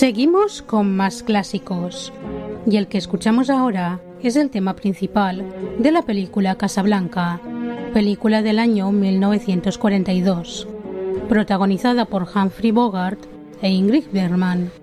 Seguimos con más clásicos, y el que escuchamos ahora es el tema principal de la película Casablanca, película del año 1942, protagonizada por Humphrey Bogart e Ingrid Bergman.